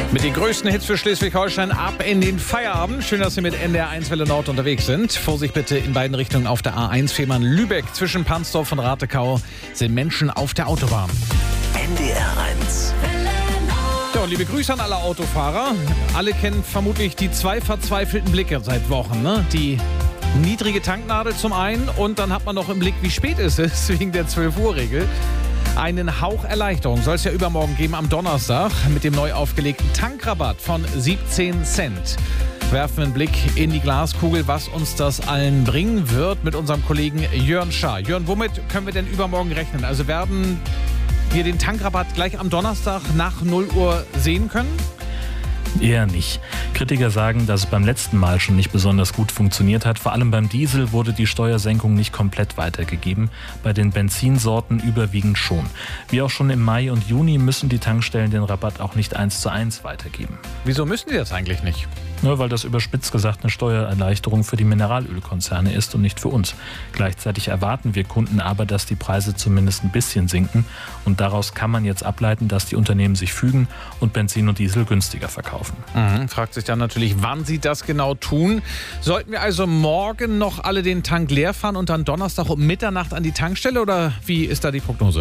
Mit den größten Hits für Schleswig-Holstein ab in den Feierabend. Schön, dass Sie mit NDR 1 Welle Nord unterwegs sind. Vorsicht bitte in beiden Richtungen auf der A1 Fehmarn-Lübeck. Zwischen Pansdorf und Ratekau sind Menschen auf der Autobahn. NDR 1. Ja, und liebe Grüße an alle Autofahrer. Alle kennen vermutlich die zwei verzweifelten Blicke seit Wochen. Ne? Die niedrige Tanknadel zum einen und dann hat man noch im Blick, wie spät es ist, wegen der 12-Uhr-Regel. Einen Hauch Erleichterung soll es ja übermorgen geben am Donnerstag mit dem neu aufgelegten Tankrabatt von 17 Cent. Werfen einen Blick in die Glaskugel, was uns das allen bringen wird, mit unserem Kollegen Jörn Schaar. Jörn, womit können wir denn übermorgen rechnen? Also werden wir den Tankrabatt gleich am Donnerstag nach 0 Uhr sehen können? Eher nicht. Kritiker sagen, dass es beim letzten Mal schon nicht besonders gut funktioniert hat. Vor allem beim Diesel wurde die Steuersenkung nicht komplett weitergegeben. Bei den Benzinsorten überwiegend schon. Wie auch schon im Mai und Juni müssen die Tankstellen den Rabatt auch nicht 1:1 weitergeben. Wieso müssen die das eigentlich nicht? Nur weil das überspitzt gesagt eine Steuererleichterung für die Mineralölkonzerne ist und nicht für uns. Gleichzeitig erwarten wir Kunden aber, dass die Preise zumindest ein bisschen sinken. Und daraus kann man jetzt ableiten, dass die Unternehmen sich fügen und Benzin und Diesel günstiger verkaufen. Fragt sich dann natürlich, wann sie das genau tun. Sollten wir also morgen noch alle den Tank leer fahren und dann Donnerstag um Mitternacht an die Tankstelle? Oder wie ist da die Prognose?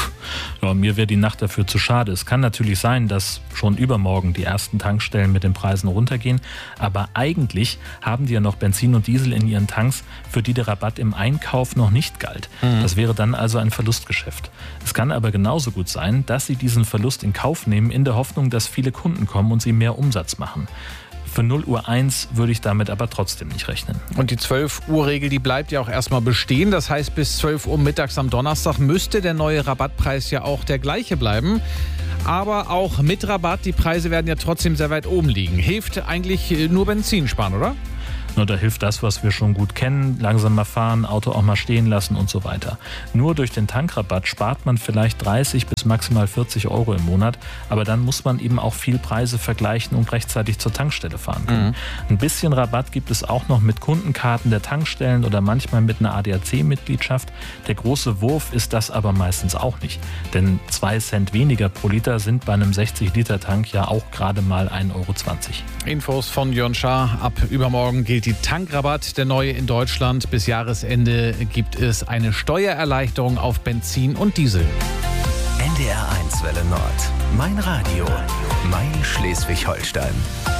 Ja, mir wäre die Nacht dafür zu schade. Es kann natürlich sein, dass schon übermorgen die ersten Tankstellen mit den Preisen runtergehen. Aber eigentlich haben die ja noch Benzin und Diesel in ihren Tanks, für die der Rabatt im Einkauf noch nicht galt. Das wäre dann also ein Verlustgeschäft. Es kann aber genauso gut sein, dass sie diesen Verlust in Kauf nehmen, in der Hoffnung, dass viele Kunden kommen und sie mehr Umsatz machen. Für 0:01 würde ich damit aber trotzdem nicht rechnen. Und die 12-Uhr-Regel, die bleibt ja auch erstmal bestehen. Das heißt, bis 12 Uhr mittags am Donnerstag müsste der neue Rabattpreis ja auch der gleiche bleiben. Aber auch mit Rabatt, die Preise werden ja trotzdem sehr weit oben liegen. Hilft eigentlich nur Benzin sparen, oder? Nur da hilft das, was wir schon gut kennen, langsamer fahren, Auto auch mal stehen lassen und so weiter. Nur durch den Tankrabatt spart man vielleicht 30 bis maximal 40 Euro im Monat, aber dann muss man eben auch viel Preise vergleichen und rechtzeitig zur Tankstelle fahren können. Ein bisschen Rabatt gibt es auch noch mit Kundenkarten der Tankstellen oder manchmal mit einer ADAC-Mitgliedschaft. Der große Wurf ist das aber meistens auch nicht, denn 2 Cent weniger pro Liter sind bei einem 60-Liter-Tank ja auch gerade mal 1,20 Euro. Infos von Jörn Schaar. Ab übermorgen gilt die Tankrabatt, der neue in Deutschland. Bis Jahresende gibt es eine Steuererleichterung auf Benzin und Diesel. NDR 1 Welle Nord. Mein Radio. Mein Schleswig-Holstein.